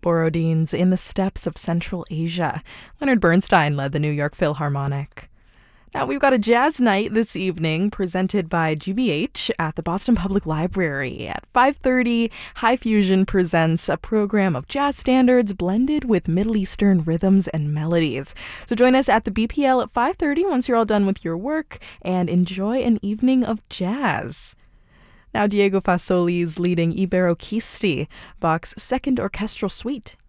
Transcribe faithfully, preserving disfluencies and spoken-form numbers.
Borodins in the Steppes of Central Asia. Leonard Bernstein led the New York Philharmonic. Now, we've got a jazz night this evening presented by G B H at the Boston Public Library. At five thirty, High Fusion presents a program of jazz standards blended with Middle Eastern rhythms and melodies. So join us at the B P L at five thirty once you're all done with your work and enjoy an evening of jazz. Now, Diego Fasoli's leading Ibero Kisti, Bach's Second Orchestral Suite